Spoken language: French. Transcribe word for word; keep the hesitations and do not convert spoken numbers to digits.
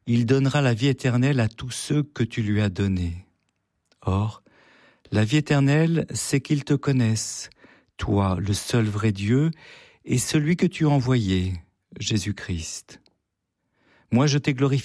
il donnera la vie éternelle à tous ceux que tu lui as donnés. Or, la vie éternelle, c'est qu'ils te connaissent, toi, le seul vrai Dieu, et celui que tu as envoyé, Jésus-Christ. Moi, je t'ai glorifié